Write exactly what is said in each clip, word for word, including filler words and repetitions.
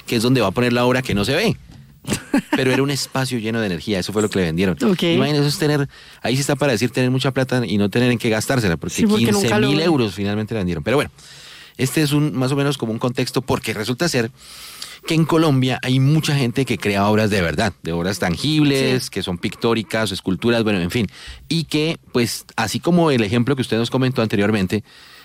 que es donde va a poner la obra que no se ve. Pero era un espacio lleno de energía, eso fue lo que le vendieron. Okay. Imagínense, eso es tener, ahí sí está para decir tener mucha plata y no tener en qué gastársela, porque, Sí, porque quince mil lo... euros finalmente le vendieron. Pero bueno, este es un más o menos como un contexto, porque resulta ser que en Colombia hay mucha gente que crea obras de verdad, de obras tangibles, sí, que son pictóricas, esculturas, bueno, en fin, y que, pues, así como el ejemplo que usted nos comentó anteriormente,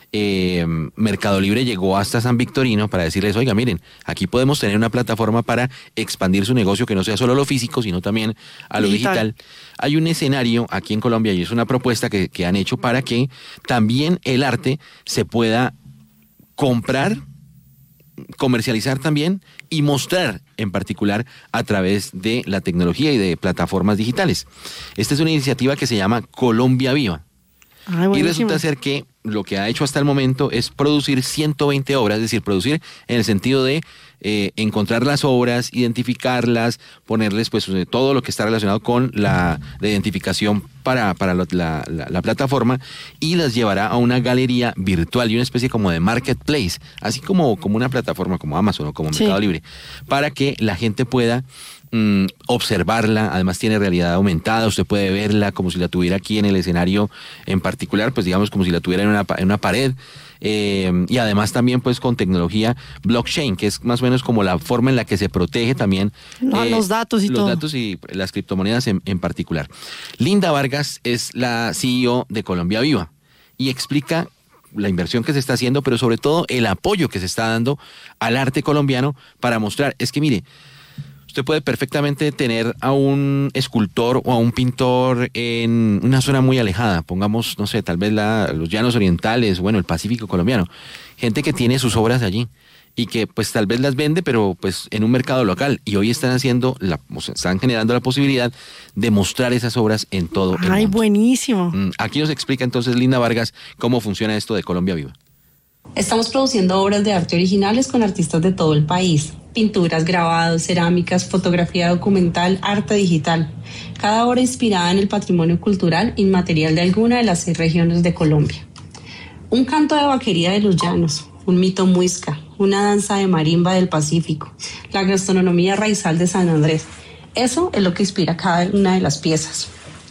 eh, Mercado Libre llegó hasta San Victorino para decirles, oiga, miren, aquí podemos tener una plataforma para expandir su negocio, que no sea solo lo físico, sino también a lo digital. digital. Hay un escenario aquí en Colombia y es una propuesta que, que han hecho para que también el arte se pueda comprar, comercializar también y mostrar en particular a través de la tecnología y de plataformas digitales. Esta es una iniciativa que se llama Colombia Viva. Ay, y resulta ser que lo que ha hecho hasta el momento es producir ciento veinte obras, es decir, producir en el sentido de eh, encontrar las obras, identificarlas, ponerles pues todo lo que está relacionado con la, la identificación para, para la, la, la, la plataforma, y las llevará a una galería virtual y una especie como de marketplace, así como, como una plataforma como Amazon o como Mercado sí. Libre, para que la gente pueda mm, observarla. Además tiene realidad aumentada, usted puede verla como si la tuviera aquí en el escenario en particular, pues digamos como si la tuviera en una, en una pared. Eh, y además también pues con tecnología blockchain, que es más o menos como la forma en la que se protege también no, eh, los datos y los todo. datos y las criptomonedas en, en particular. Linda Vargas es la C E O de Colombia Viva y explica la inversión que se está haciendo, pero sobre todo el apoyo que se está dando al arte colombiano para mostrar, es que mire, usted puede perfectamente tener a un escultor o a un pintor en una zona muy alejada, pongamos, no sé, tal vez la, los llanos orientales, bueno, el Pacífico colombiano, gente que tiene sus obras allí y que pues tal vez las vende, pero pues en un mercado local, y hoy están haciendo, la, o sea, están generando la posibilidad de mostrar esas obras en todo el Ay, mundo. buenísimo. Aquí nos explica entonces Linda Vargas cómo funciona esto de Colombia Viva. Estamos produciendo obras de arte originales con artistas de todo el país. Pinturas, grabados, cerámicas, fotografía documental, arte digital. Cada obra inspirada en el patrimonio cultural inmaterial de alguna de las seis regiones de Colombia. Un canto de vaquería de los llanos, un mito muisca, una danza de marimba del Pacífico, la gastronomía raizal de San Andrés. Eso es lo que inspira cada una de las piezas.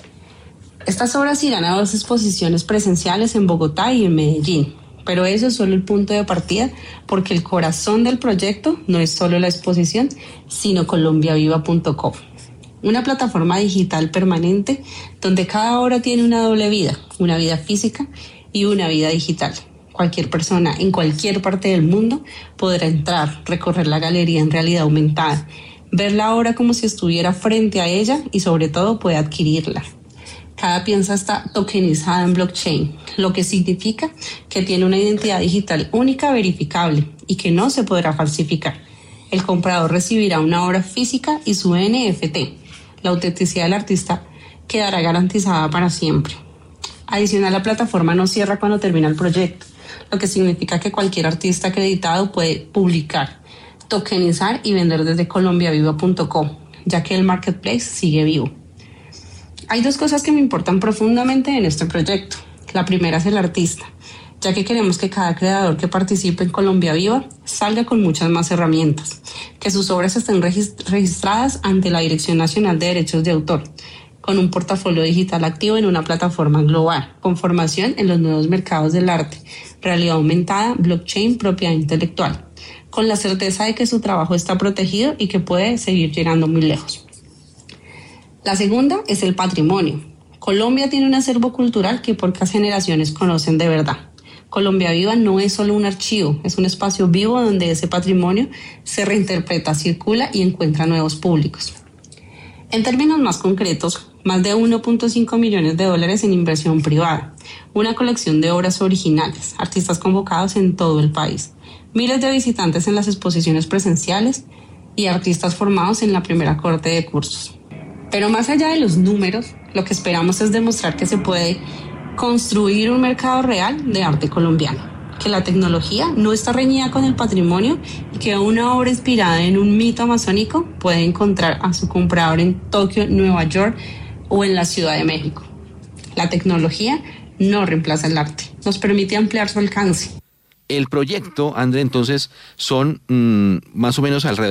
Estas obras irán a dos exposiciones presenciales en Bogotá y en Medellín. Pero eso es solo el punto de partida, porque el corazón del proyecto no es solo la exposición, sino colombia viva punto com. Una plataforma digital permanente donde cada obra tiene una doble vida, una vida física y una vida digital. Cualquier persona en cualquier parte del mundo podrá entrar, recorrer la galería en realidad aumentada, ver la obra como si estuviera frente a ella y sobre todo puede adquirirla. Cada pieza está tokenizada en blockchain, lo que significa que tiene una identidad digital única, verificable y que no se podrá falsificar. El comprador recibirá una obra física y su N F T. La autenticidad del artista quedará garantizada para siempre. Adicional, la plataforma no cierra cuando termina el proyecto, lo que significa que cualquier artista acreditado puede publicar, tokenizar y vender desde colombia viva punto com, ya que el marketplace sigue vivo. Hay dos cosas que me importan profundamente en este proyecto. La primera es el artista, ya que queremos que cada creador que participe en Colombia Viva salga con muchas más herramientas, que sus obras estén registradas ante la Dirección Nacional de Derechos de Autor, con un portafolio digital activo en una plataforma global, con formación en los nuevos mercados del arte, realidad aumentada, blockchain, propiedad intelectual, con la certeza de que su trabajo está protegido y que puede seguir llegando muy lejos. La segunda es el patrimonio. Colombia tiene un acervo cultural que pocas generaciones conocen de verdad. Colombia Viva no es solo un archivo, es un espacio vivo donde ese patrimonio se reinterpreta, circula y encuentra nuevos públicos. En términos más concretos, más de uno punto cinco millones de dólares en inversión privada, una colección de obras originales, artistas convocados en todo el país, miles de visitantes en las exposiciones presenciales y artistas formados en la primera corte de cursos. Pero más allá de los números, lo que esperamos es demostrar que se puede construir un mercado real de arte colombiano, que la tecnología no está reñida con el patrimonio y que una obra inspirada en un mito amazónico puede encontrar a su comprador en Tokio, Nueva York o en la Ciudad de México. La tecnología no reemplaza el arte, nos permite ampliar su alcance. El proyecto, André, entonces son mmm, más o menos alrededor